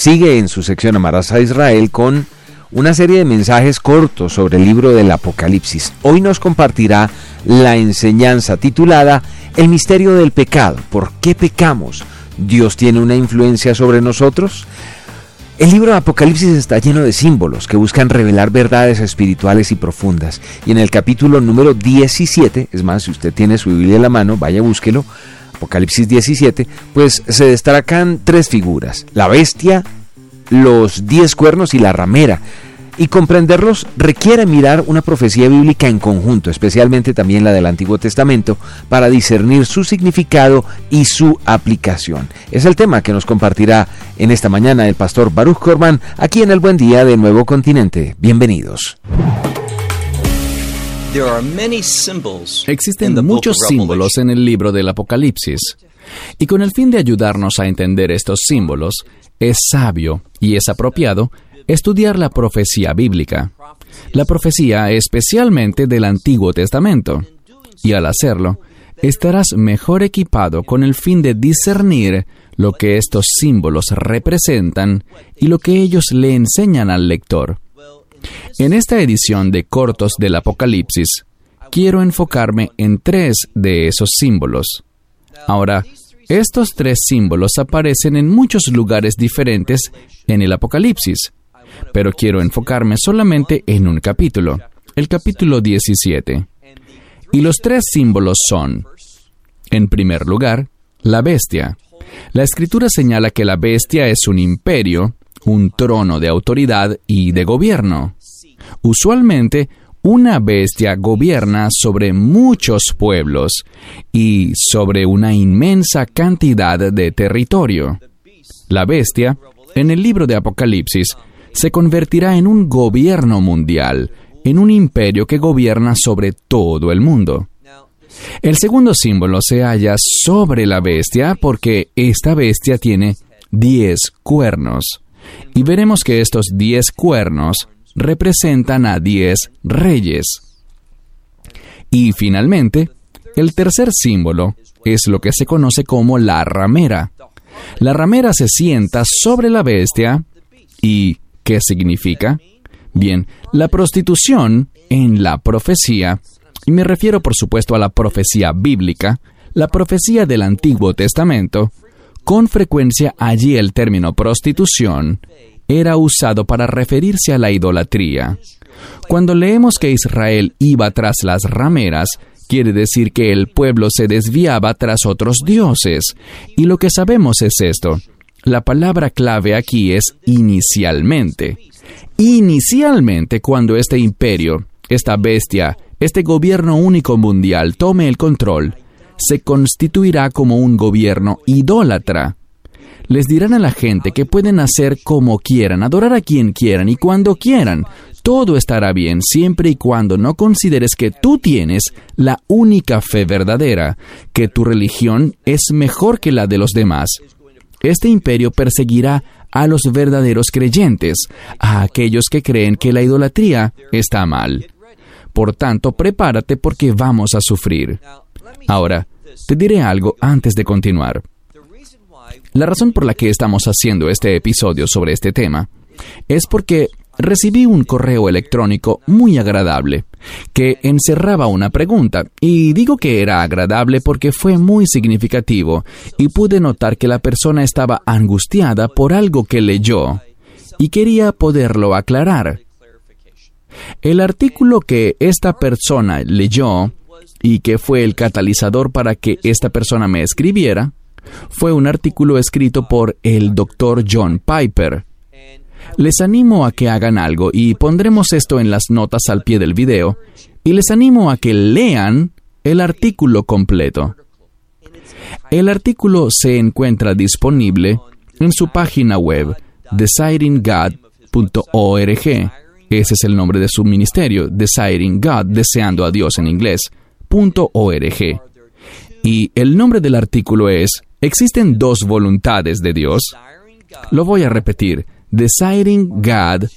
sigue en su sección Amarás a Israel con una serie de mensajes cortos sobre el libro del Apocalipsis. Hoy nos compartirá la enseñanza titulada El misterio del pecado. ¿Por qué pecamos? ¿Dios tiene una influencia sobre nosotros? El libro de Apocalipsis está lleno de símbolos que buscan revelar verdades espirituales y profundas. Y en el capítulo número 17, es más, si usted tiene su Biblia en la mano, vaya, búsquelo, Apocalipsis 17, pues se destacan 3 figuras: la bestia, los 10 cuernos y la ramera. Y comprenderlos requiere mirar una profecía bíblica en conjunto, especialmente también la del Antiguo Testamento, para discernir su significado y su aplicación. Es el tema que nos compartirá en esta mañana el pastor Baruch Korban, aquí en el Buen Día de Nuevo Continente. Bienvenidos. Existen muchos símbolos en el libro del Apocalipsis, y con el fin de ayudarnos a entender estos símbolos, es sabio y es apropiado estudiar la profecía bíblica, la profecía especialmente del Antiguo Testamento, y al hacerlo, estarás mejor equipado con el fin de discernir lo que estos símbolos representan y lo que ellos le enseñan al lector. En esta edición de Cortos del Apocalipsis, quiero enfocarme en 3 de esos símbolos. Ahora, estos 3 símbolos aparecen en muchos lugares diferentes en el Apocalipsis, pero quiero enfocarme solamente en un capítulo, el capítulo 17. Y los 3 símbolos son, en primer lugar, la bestia. La Escritura señala que la bestia es un imperio, un trono de autoridad y de gobierno. Usualmente, una bestia gobierna sobre muchos pueblos y sobre una inmensa cantidad de territorio. La bestia, en el libro de Apocalipsis, se convertirá en un gobierno mundial, en un imperio que gobierna sobre todo el mundo. El segundo símbolo se halla sobre la bestia porque esta bestia tiene 10 cuernos. Y veremos que estos 10 cuernos representan a 10 reyes. Y finalmente, el tercer símbolo es lo que se conoce como la ramera. La ramera se sienta sobre la bestia y ¿qué significa? Bien, la prostitución en la profecía, y me refiero por supuesto a la profecía bíblica, la profecía del Antiguo Testamento, con frecuencia allí el término prostitución era usado para referirse a la idolatría. Cuando leemos que Israel iba tras las rameras, quiere decir que el pueblo se desviaba tras otros dioses, y lo que sabemos es esto. La palabra clave aquí es inicialmente. Inicialmente, cuando este imperio, esta bestia, este gobierno único mundial tome el control, se constituirá como un gobierno idólatra. Les dirán a la gente que pueden hacer como quieran, adorar a quien quieran y cuando quieran. Todo estará bien siempre y cuando no consideres que tú tienes la única fe verdadera, que tu religión es mejor que la de los demás. Este imperio perseguirá a los verdaderos creyentes, a aquellos que creen que la idolatría está mal. Por tanto, prepárate porque vamos a sufrir. Ahora, te diré algo antes de continuar. La razón por la que estamos haciendo este episodio sobre este tema es porque recibí un correo electrónico muy agradable que encerraba una pregunta, y digo que era agradable porque fue muy significativo y pude notar que la persona estaba angustiada por algo que leyó y quería poderlo aclarar. El artículo que esta persona leyó y que fue el catalizador para que esta persona me escribiera fue un artículo escrito por el Dr. John Piper. Les animo a que hagan algo y pondremos esto en las notas al pie del video, y les animo a que lean el artículo completo. El artículo se encuentra disponible en su página web, desiringgod.org. Ese es el nombre de su ministerio, Desiring God, deseando a Dios en inglés, .org. Y el nombre del artículo es ¿Existen 2 voluntades de Dios? Lo voy a repetir, desiringgod.org.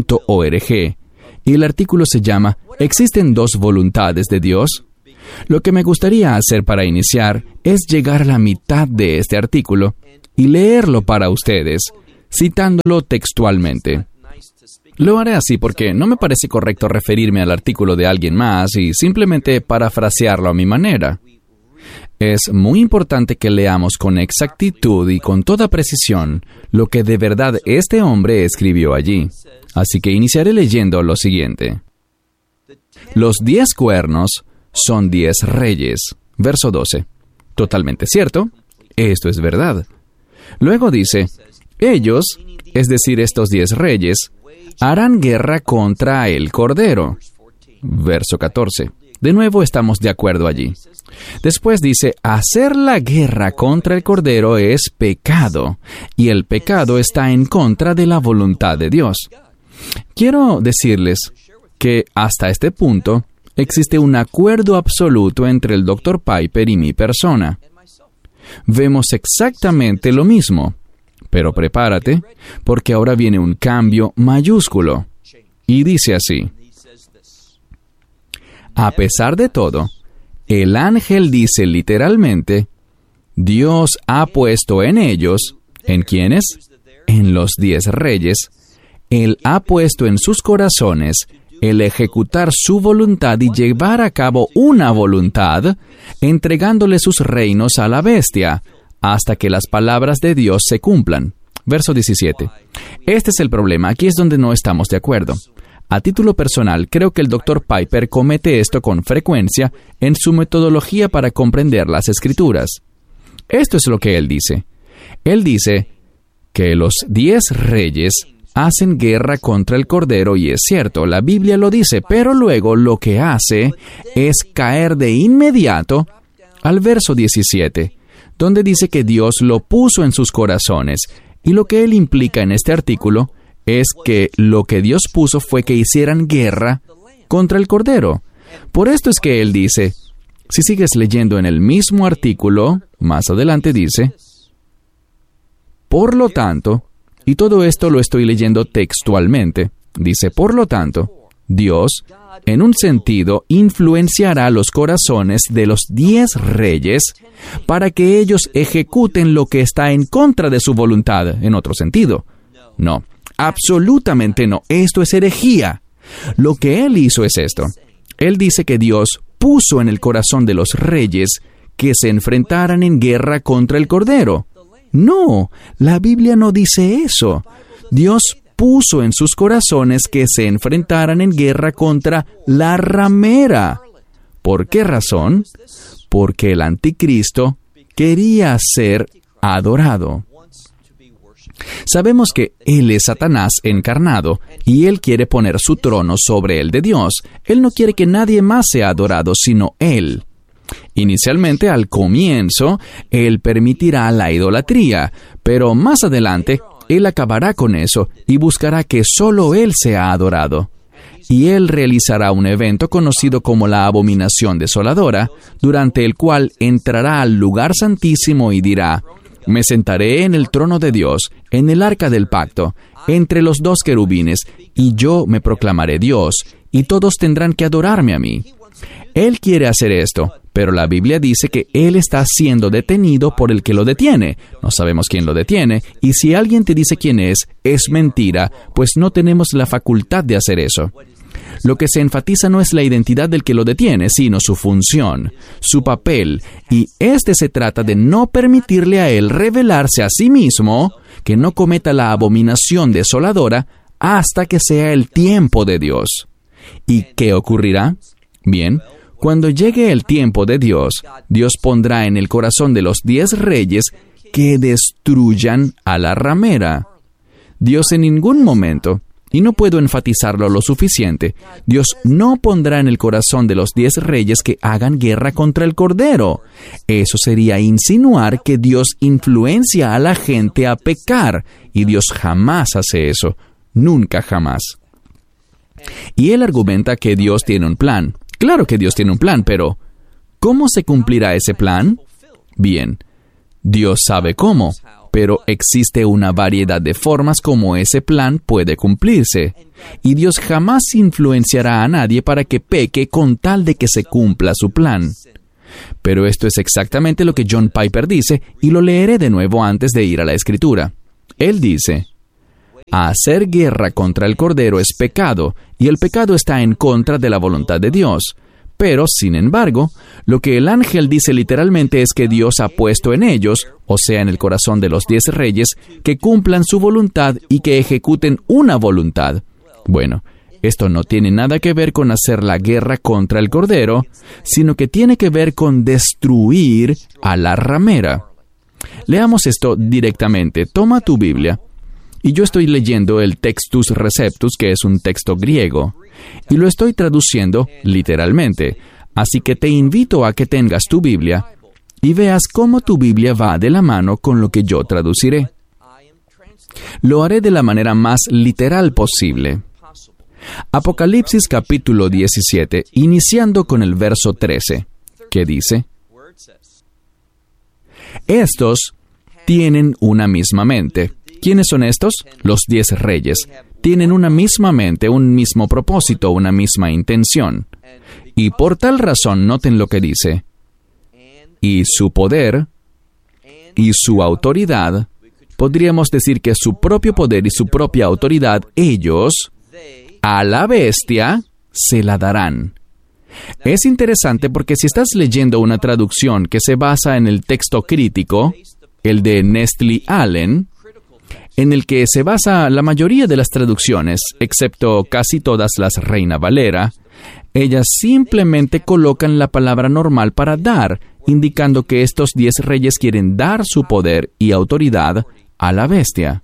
Y el artículo se llama ¿Existen 2 voluntades de Dios? Lo que me gustaría hacer para iniciar es llegar a la mitad de este artículo y leerlo para ustedes, citándolo textualmente. Lo haré así porque no me parece correcto referirme al artículo de alguien más y simplemente parafrasearlo a mi manera. Es muy importante que leamos con exactitud y con toda precisión lo que de verdad este hombre escribió allí. Así que iniciaré leyendo lo siguiente. Los 10 cuernos son 10 reyes. Verso 12. Totalmente cierto. Esto es verdad. Luego dice, ellos, es decir, estos 10 reyes, harán guerra contra el Cordero. Verso 14. De nuevo estamos de acuerdo allí. Después dice, hacer la guerra contra el Cordero es pecado, y el pecado está en contra de la voluntad de Dios. Quiero decirles que hasta este punto existe un acuerdo absoluto entre el Dr. Piper y mi persona. Vemos exactamente lo mismo, pero prepárate, porque ahora viene un cambio mayúsculo. Y dice así, a pesar de todo, el ángel dice literalmente, Dios ha puesto en ellos, ¿en quiénes? En los 10 reyes, Él ha puesto en sus corazones el ejecutar su voluntad y llevar a cabo una voluntad, entregándole sus reinos a la bestia, hasta que las palabras de Dios se cumplan. Verso 17. Este es el problema, aquí es donde no estamos de acuerdo. A título personal, creo que el Dr. Piper comete esto con frecuencia en su metodología para comprender las Escrituras. Esto es lo que él dice. Él dice que los 10 reyes hacen guerra contra el Cordero, y es cierto, la Biblia lo dice, pero luego lo que hace es caer de inmediato al verso 17, donde dice que Dios lo puso en sus corazones, y lo que él implica en este artículo es que lo que Dios puso fue que hicieran guerra contra el Cordero. Por esto es que él dice, si sigues leyendo en el mismo artículo, más adelante dice, por lo tanto, y todo esto lo estoy leyendo textualmente, dice, por lo tanto, Dios, en un sentido, influenciará los corazones de los 10 reyes para que ellos ejecuten lo que está en contra de su voluntad, en otro sentido. No. Absolutamente no. Esto es herejía. Lo que él hizo es esto. Él dice que Dios puso en el corazón de los reyes que se enfrentaran en guerra contra el Cordero. No, la Biblia no dice eso. Dios puso en sus corazones que se enfrentaran en guerra contra la ramera. ¿Por qué razón? Porque el anticristo quería ser adorado. Sabemos que Él es Satanás encarnado, y Él quiere poner su trono sobre el de Dios. Él no quiere que nadie más sea adorado, sino Él. Inicialmente, al comienzo, Él permitirá la idolatría, pero más adelante, Él acabará con eso y buscará que solo Él sea adorado. Y Él realizará un evento conocido como la abominación desoladora, durante el cual entrará al lugar santísimo y dirá, me sentaré en el trono de Dios, en el arca del pacto, entre los 2 querubines, y yo me proclamaré Dios, y todos tendrán que adorarme a mí. Él quiere hacer esto, pero la Biblia dice que Él está siendo detenido por el que lo detiene. No sabemos quién lo detiene, y si alguien te dice quién es mentira, pues no tenemos la facultad de hacer eso. Lo que se enfatiza no es la identidad del que lo detiene, sino su función, su papel, y se trata de no permitirle a él revelarse a sí mismo, que no cometa la abominación desoladora, hasta que sea el tiempo de Dios. ¿Y qué ocurrirá? Bien, cuando llegue el tiempo de Dios, Dios pondrá en el corazón de los 10 reyes que destruyan a la ramera. Dios en ningún momento, y no puedo enfatizarlo lo suficiente, Dios no pondrá en el corazón de los 10 reyes que hagan guerra contra el Cordero. Eso sería insinuar que Dios influencia a la gente a pecar, y Dios jamás hace eso, nunca jamás. Y él argumenta que Dios tiene un plan. Claro que Dios tiene un plan, pero ¿cómo se cumplirá ese plan? Bien, Dios sabe cómo, pero existe una variedad de formas como ese plan puede cumplirse. Y Dios jamás influenciará a nadie para que peque con tal de que se cumpla su plan. Pero esto es exactamente lo que John Piper dice, y lo leeré de nuevo antes de ir a la Escritura. Él dice, hacer guerra contra el Cordero es pecado, y el pecado está en contra de la voluntad de Dios. Pero, sin embargo, lo que el ángel dice literalmente es que Dios ha puesto en ellos, o sea, en el corazón de los 10 reyes, que cumplan su voluntad y que ejecuten una voluntad. Bueno, esto no tiene nada que ver con hacer la guerra contra el Cordero, sino que tiene que ver con destruir a la ramera. Leamos esto directamente. Toma tu Biblia. Y yo estoy leyendo el Textus Receptus, que es un texto griego, y lo estoy traduciendo literalmente. Así que te invito a que tengas tu Biblia y veas cómo tu Biblia va de la mano con lo que yo traduciré. Lo haré de la manera más literal posible. Apocalipsis capítulo 17, iniciando con el verso 13, que dice: Estos tienen una misma mente. ¿Quiénes son estos? Los 10 reyes. Tienen una misma mente, un mismo propósito, una misma intención. Y por tal razón, noten lo que dice: y su poder y su autoridad, podríamos decir que su propio poder y su propia autoridad, ellos, a la bestia, se la darán. Es interesante porque si estás leyendo una traducción que se basa en el texto crítico, el de Nestle Allen, en el que se basa la mayoría de las traducciones, excepto casi todas las Reina Valera, ellas simplemente colocan la palabra normal para dar, indicando que estos 10 reyes quieren dar su poder y autoridad a la bestia.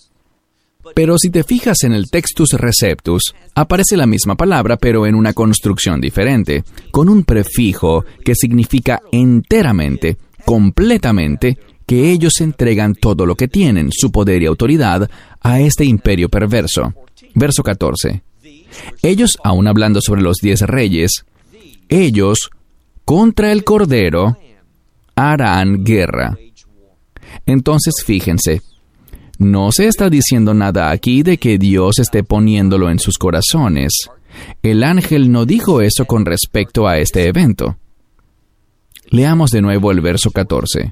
Pero si te fijas en el Textus Receptus, aparece la misma palabra, pero en una construcción diferente, con un prefijo que significa enteramente, completamente, que ellos entregan todo lo que tienen, su poder y autoridad, a este imperio perverso. Verso 14. Ellos, aún hablando sobre los 10 reyes, ellos, contra el Cordero, harán guerra. Entonces, fíjense, no se está diciendo nada aquí de que Dios esté poniéndolo en sus corazones. El ángel no dijo eso con respecto a este evento. Leamos de nuevo el verso 14.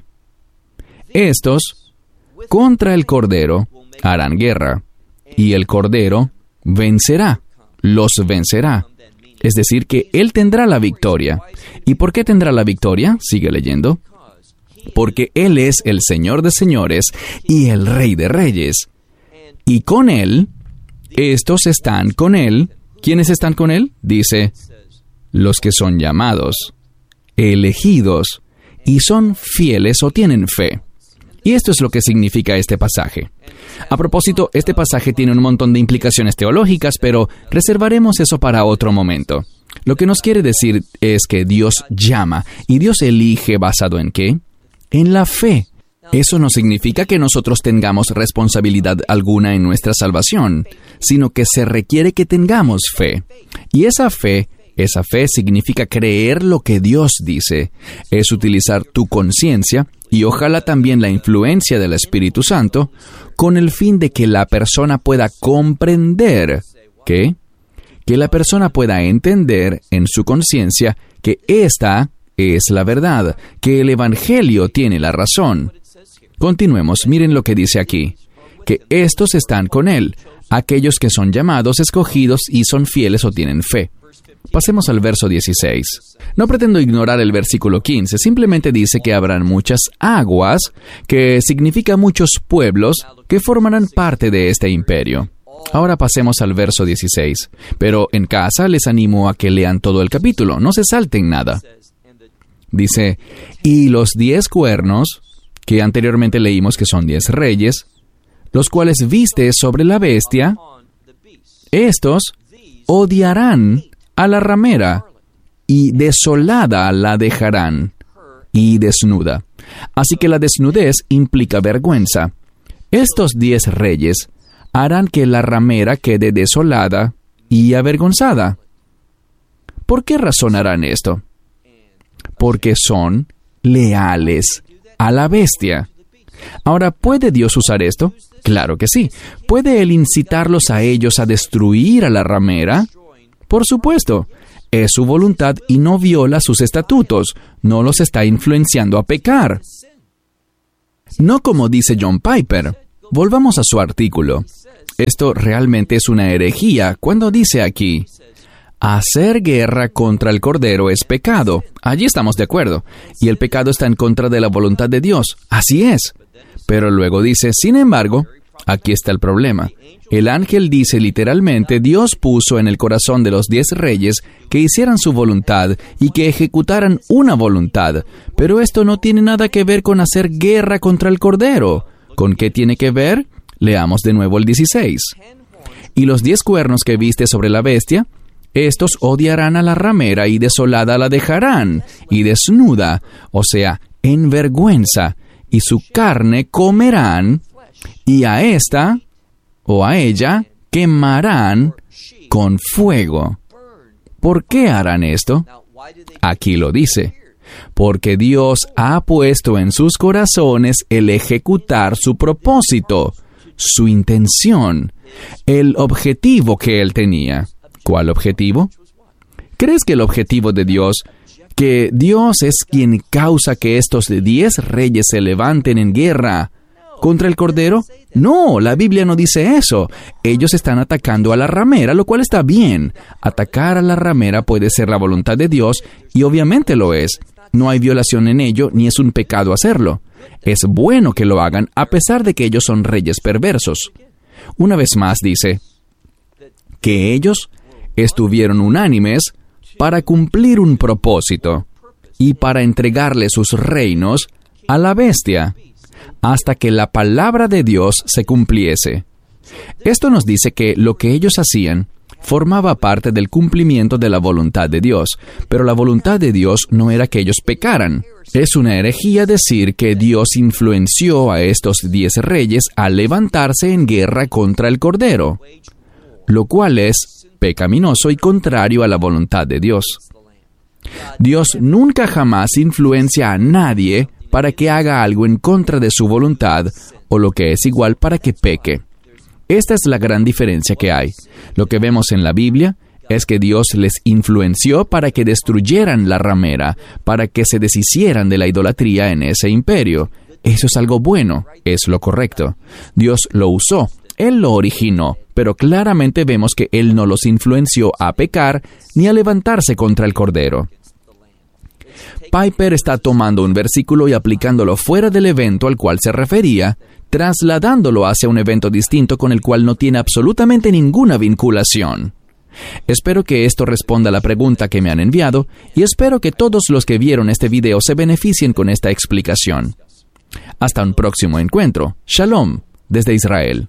Estos, contra el Cordero, harán guerra, y el Cordero vencerá, los vencerá. Es decir, que Él tendrá la victoria. ¿Y por qué tendrá la victoria? Sigue leyendo. Porque Él es el Señor de señores y el Rey de reyes. Y con Él, estos están con Él. ¿Quiénes están con Él? Dice, los que son llamados, elegidos, y son fieles o tienen fe. Y esto es lo que significa este pasaje. A propósito, este pasaje tiene un montón de implicaciones teológicas, pero reservaremos eso para otro momento. Lo que nos quiere decir es que Dios llama, y Dios elige ¿basado en qué? En la fe. Eso no significa que nosotros tengamos responsabilidad alguna en nuestra salvación, sino que se requiere que tengamos fe. Y esa fe significa creer lo que Dios dice. Es utilizar tu conciencia y ojalá también la influencia del Espíritu Santo con el fin de que la persona pueda comprender que la persona pueda entender en su conciencia que esta es la verdad, que el Evangelio tiene la razón. Continuemos, miren lo que dice aquí, que estos están con Él, aquellos que son llamados, escogidos y son fieles o tienen fe. Pasemos al verso 16. No pretendo ignorar el versículo 15, simplemente dice que habrán muchas aguas, que significa muchos pueblos que formarán parte de este imperio. Ahora pasemos al verso 16, pero en casa les animo a que lean todo el capítulo, no se salten nada. Dice, y los 10 cuernos, que anteriormente leímos que son 10 reyes, los cuales viste sobre la bestia, estos odiarán a la ramera, y desolada la dejarán, y desnuda. Así que la desnudez implica vergüenza. Estos 10 reyes harán que la ramera quede desolada y avergonzada. ¿Por qué razón harán esto? Porque son leales a la bestia. Ahora, ¿puede Dios usar esto? Claro que sí. ¿Puede Él incitarlos a ellos a destruir a la ramera? Por supuesto. Es su voluntad y no viola sus estatutos. No los está influenciando a pecar. No como dice John Piper. Volvamos a su artículo. Esto realmente es una herejía cuando dice aquí: hacer guerra contra el Cordero es pecado. Allí estamos de acuerdo. Y el pecado está en contra de la voluntad de Dios. Así es. Pero luego dice, sin embargo, aquí está el problema. El ángel dice literalmente, Dios puso en el corazón de los 10 reyes que hicieran su voluntad y que ejecutaran una voluntad. Pero esto no tiene nada que ver con hacer guerra contra el Cordero. ¿Con qué tiene que ver? Leamos de nuevo el 16. Y los 10 cuernos que viste sobre la bestia, estos odiarán a la ramera y desolada la dejarán, y desnuda, o sea, en vergüenza, y su carne comerán, y a esta, o a ella, quemarán con fuego. ¿Por qué harán esto? Aquí lo dice. Porque Dios ha puesto en sus corazones el ejecutar su propósito, su intención, el objetivo que Él tenía. ¿Cuál objetivo? ¿Crees que el objetivo de Dios, que Dios es quien causa que estos 10 reyes se levanten en guerra contra el Cordero? No, la Biblia no dice eso. Ellos están atacando a la ramera, lo cual está bien. Atacar a la ramera puede ser la voluntad de Dios, y obviamente lo es. No hay violación en ello, ni es un pecado hacerlo. Es bueno que lo hagan, a pesar de que ellos son reyes perversos. Una vez más dice que ellos estuvieron unánimes para cumplir un propósito y para entregarle sus reinos a la bestia, hasta que la palabra de Dios se cumpliese. Esto nos dice que lo que ellos hacían formaba parte del cumplimiento de la voluntad de Dios, pero la voluntad de Dios no era que ellos pecaran. Es una herejía decir que Dios influenció a estos 10 reyes a levantarse en guerra contra el Cordero, lo cual es pecaminoso y contrario a la voluntad de Dios. Dios nunca jamás influencia a nadie para que haga algo en contra de su voluntad, o lo que es igual, para que peque. Esta es la gran diferencia que hay. Lo que vemos en la Biblia es que Dios les influenció para que destruyeran la ramera, para que se deshicieran de la idolatría en ese imperio. Eso es algo bueno, es lo correcto. Dios lo usó, Él lo originó, pero claramente vemos que Él no los influenció a pecar ni a levantarse contra el Cordero. Piper está tomando un versículo y aplicándolo fuera del evento al cual se refería, trasladándolo hacia un evento distinto con el cual no tiene absolutamente ninguna vinculación. Espero que esto responda a la pregunta que me han enviado, y espero que todos los que vieron este video se beneficien con esta explicación. Hasta un próximo encuentro. Shalom, desde Israel.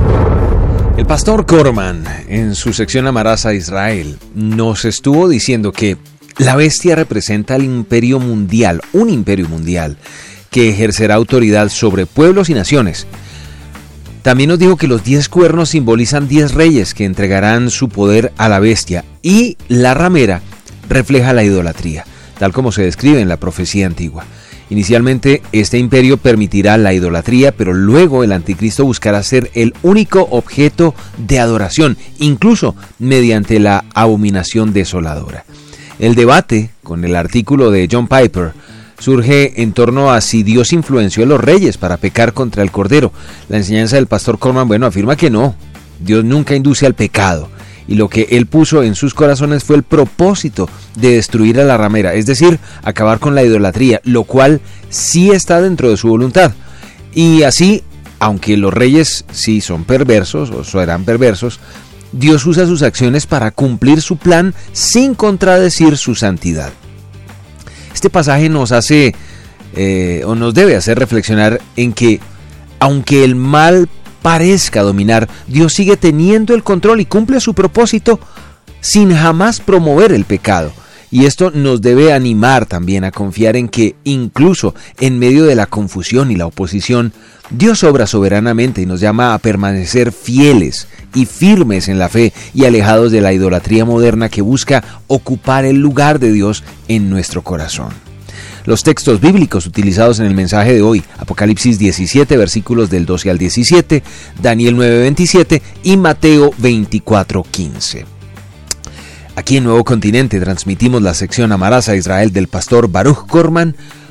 El pastor Corman, en su sección Amarás a Israel, nos estuvo diciendo que la bestia representa el imperio mundial, un imperio mundial, que ejercerá autoridad sobre pueblos y naciones. También nos dijo que los 10 cuernos simbolizan 10 reyes que entregarán su poder a la bestia, y la ramera refleja la idolatría, tal como se describe en la profecía antigua. Inicialmente, este imperio permitirá la idolatría, pero luego el anticristo buscará ser el único objeto de adoración, incluso mediante la abominación desoladora. El debate con el artículo de John Piper surge en torno a si Dios influenció a los reyes para pecar contra el Cordero. La enseñanza del pastor Corman, afirma que no. Dios nunca induce al pecado, y lo que Él puso en sus corazones fue el propósito de destruir a la ramera, es decir, acabar con la idolatría, lo cual sí está dentro de su voluntad. Y así, aunque los reyes sí son perversos, o serán perversos, Dios usa sus acciones para cumplir su plan sin contradecir su santidad. Este pasaje nos hace, o nos debe hacer reflexionar en que, aunque el mal parezca dominar, Dios sigue teniendo el control y cumple su propósito sin jamás promover el pecado. Y esto nos debe animar también a confiar en que, incluso en medio de la confusión y la oposición, Dios obra soberanamente y nos llama a permanecer fieles y firmes en la fe y alejados de la idolatría moderna que busca ocupar el lugar de Dios en nuestro corazón. Los textos bíblicos utilizados en el mensaje de hoy: Apocalipsis 17, versículos del 12 al 17, Daniel 9, 27 y Mateo 24, 15. Aquí en Nuevo Continente transmitimos la sección Amarás a Israel del pastor Baruch Corman,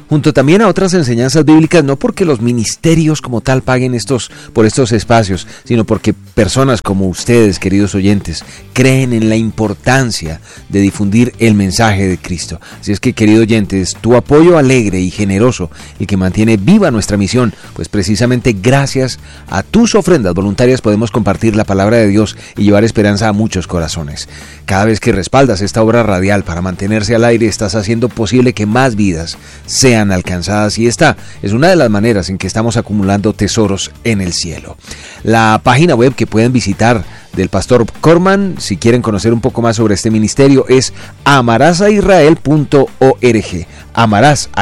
junto también a otras enseñanzas bíblicas, no porque los ministerios como tal paguen por estos espacios, sino porque personas como ustedes, queridos oyentes, creen en la importancia de difundir el mensaje de Cristo. Así es que, querido oyentes, tu apoyo alegre y generoso, el que mantiene viva nuestra misión, pues precisamente gracias a tus ofrendas voluntarias podemos compartir la palabra de Dios y llevar esperanza a muchos corazones. Cada vez que respaldas esta obra radial para mantenerse al aire, estás haciendo posible que más vidas sean alcanzadas, y esta es una de las maneras en que estamos acumulando tesoros en el cielo. La página web que pueden visitar del pastor Corman, si quieren conocer un poco más sobre este ministerio, es amarasaisrael.org.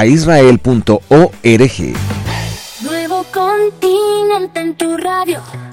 amarasaisrael.org. Nuevo continente en tu radio.